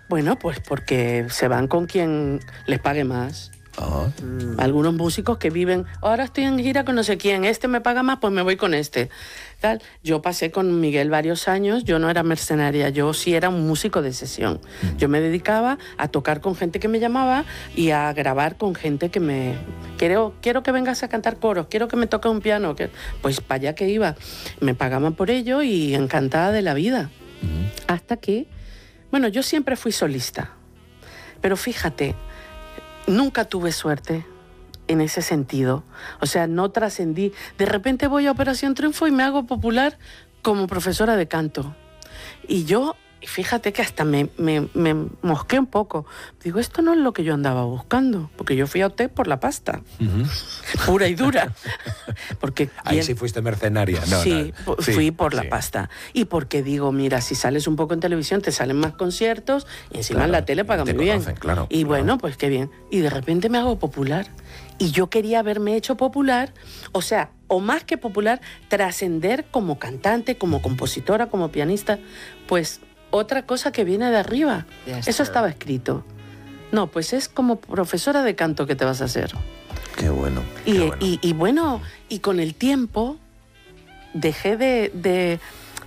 Bueno, pues porque se van con quien les pague más. Algunos músicos que viven, ahora estoy en gira con no sé quién, este me paga más, pues me voy con este. Tal. Yo pasé con Miguel varios años, yo no era mercenaria, yo sí era un músico de sesión. Yo me dedicaba a tocar con gente que me llamaba y a grabar con gente que me... Quiero que vengas a cantar coros, quiero que me toques un piano. Pues para allá que iba. Me pagaban por ello y encantada de la vida. Hasta que... Bueno, yo siempre fui solista. Pero fíjate... Nunca tuve suerte en ese sentido. O sea, no trascendí. De repente voy a Operación Triunfo y me hago popular como profesora de canto. Y yo, fíjate que hasta me mosqué un poco. Digo, esto no es lo que yo andaba buscando. Porque yo fui a OT por la pasta. Pura y dura. Porque ahí sí fuiste mercenaria. No, sí, no. Fui por la pasta. Y porque digo, mira, si sales un poco en televisión, te salen más conciertos y encima en la tele pagan muy bien. Claro, y bueno, pues qué bien. Y de repente me hago popular. Y yo quería haberme hecho popular, o sea, o más que popular, trascender como cantante, como compositora, como pianista. Pues otra cosa que viene de arriba. Eso estaba escrito. No, pues es como profesora de canto que te vas a hacer. Qué bueno. Y bueno, y con el tiempo dejé de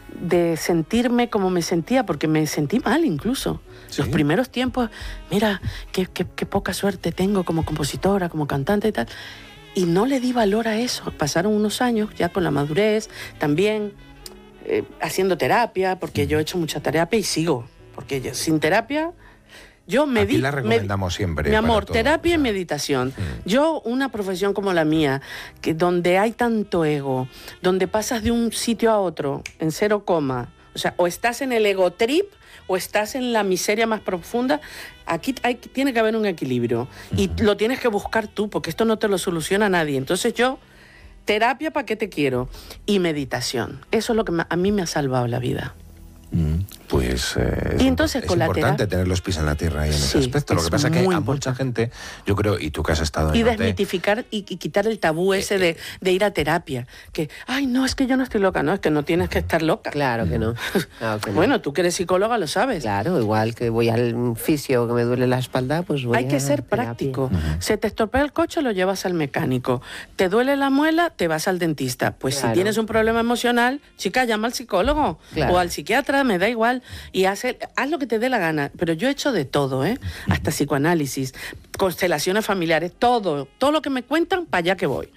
sentirme como me sentía, porque me sentí mal incluso. ¿Sí? Los primeros tiempos, mira, qué poca suerte tengo como compositora, como cantante y tal. Y no le di valor a eso. Pasaron unos años ya con la madurez, también haciendo terapia, porque yo he hecho mucha terapia y sigo. Porque sin terapia... Yo Aquí la recomendamos siempre. Mi amor, terapia y meditación. Yo, una profesión como la mía, donde hay tanto ego, donde pasas de un sitio a otro en 0, o sea, o estás en el ego trip o estás en la miseria más profunda, aquí tiene que haber un equilibrio. Y lo tienes que buscar tú, porque esto no te lo soluciona nadie. Entonces yo, terapia, ¿para qué te quiero? Y meditación. Eso es lo que a mí me ha salvado la vida. Pues y entonces, es importante tener los pies en la tierra ahí en ese aspecto. Lo que pasa es que a mucha gente, yo creo, y tú que has estado en y desmitificar y quitar el tabú ese de ir a terapia. Que, ay, no, es que yo no estoy loca. No, es que no tienes que estar loca. Claro que no. Claro que no. Bueno, tú que eres psicóloga lo sabes. Claro, igual que voy al fisio que me duele la espalda, pues voy Hay que ser práctico. Se te estropea el coche, lo llevas al mecánico. Te duele la muela, te vas al dentista. Pues si tienes un problema emocional, chica, llama al psicólogo o al psiquiatra, me da igual. Y haz lo que te dé la gana. Pero yo he hecho de todo, hasta psicoanálisis, constelaciones familiares, todo lo que me cuentan, para allá que voy.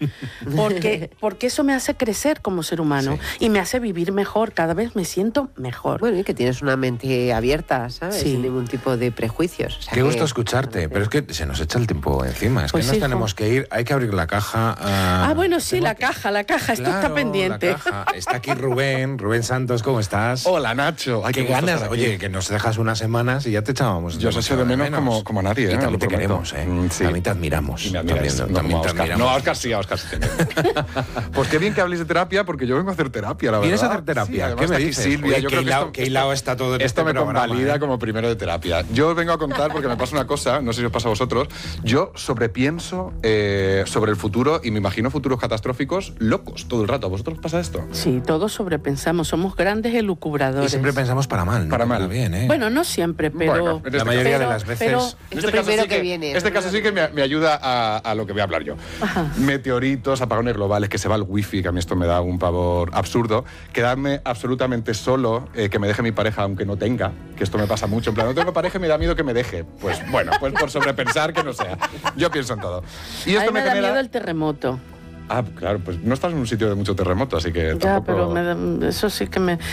Porque eso me hace crecer como ser humano y me hace vivir mejor, cada vez me siento mejor. Bueno, y que tienes una mente abierta, ¿sabes? Sin ningún tipo de prejuicios. O sea, qué gusto escucharte, pero es que se nos echa el tiempo encima, es pues que nos tenemos que ir, hay que abrir la caja. Bueno, sí, la caja, esto está pendiente. La caja. Está aquí Rubén Santos, ¿cómo estás? Hola, Nacho. Qué ganas, oye, que nos dejas unas semanas y ya te echábamos. Yo os echo de menos como nadie. Y también te queremos, Sí. También te admiramos. Y me admiras. También te admiramos. No, a Óscar sí también. Pues qué bien que habléis de terapia, porque yo vengo a hacer terapia, la verdad. ¿Vienes a hacer terapia? Sí, ¿Qué me dices? Silvia, yo creo que hilado está todo en esto me convalida como primero de terapia. Yo os vengo a contar, porque me pasa una cosa, no sé si os pasa a vosotros, yo sobrepienso sobre el futuro y me imagino futuros catastróficos locos todo el rato. ¿A vosotros os pasa esto? Sí, todos sobrepensamos, somos grandes elucubradores. Y siempre pensamos para mal, ¿no? Para mal. Bien, Bueno, no siempre, pero... Bueno, la mayoría de las veces... Este caso sí que me ayuda a lo que voy a hablar yo. Ajá. Meteoritos, apagones globales, que se va el wifi, que a mí esto me da un pavor absurdo. Quedarme absolutamente solo, que me deje mi pareja aunque no tenga, que esto me pasa mucho. En plan, no tengo pareja y me da miedo que me deje. Pues bueno, pues por sobrepensar que no sea. Yo pienso en todo. Y esto a mí me da miedo el terremoto. Claro, pues no estás en un sitio de mucho terremoto, así que ya, tampoco... pero eso sí que me...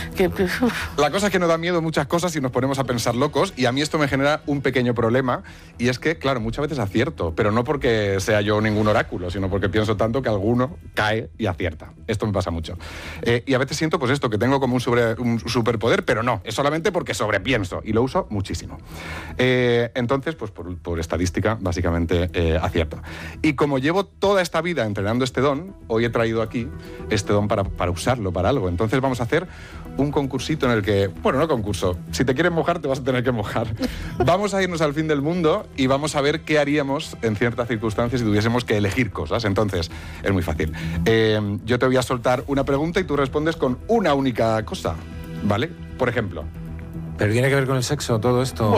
La cosa es que nos da miedo muchas cosas y nos ponemos a pensar locos, y a mí esto me genera un pequeño problema, y es que, claro, muchas veces acierto, pero no porque sea yo ningún oráculo, sino porque pienso tanto que alguno cae y acierta. Esto me pasa mucho. Y a veces siento, pues esto, que tengo como un superpoder, pero no, es solamente porque sobrepienso, y lo uso muchísimo. Entonces, pues por estadística, básicamente acierto. Y como llevo toda esta vida entrenando este don, hoy he traído aquí este don para usarlo para algo. Entonces vamos a hacer un concursito en el que, bueno, no concurso, si te quieres mojar te vas a tener que mojar. Vamos a irnos al fin del mundo y vamos a ver qué haríamos en ciertas circunstancias si tuviésemos que elegir cosas. Entonces, es muy fácil. Yo te voy a soltar una pregunta y tú respondes con una única cosa, ¿vale? Por ejemplo. ¿Pero tiene que ver con el sexo todo esto?